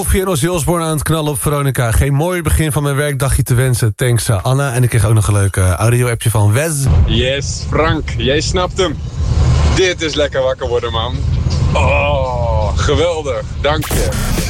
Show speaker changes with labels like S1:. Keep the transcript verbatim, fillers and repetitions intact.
S1: Via Ozzy Osbourne aan het knallen op Veronica. Geen mooi begin van mijn werkdagje te wensen. Thanks uh, Anna. En ik kreeg ook nog een leuk uh, audio-appje van Wes.
S2: Yes, Frank. Jij snapt hem. Dit is lekker wakker worden, man. Oh, geweldig. Dank je.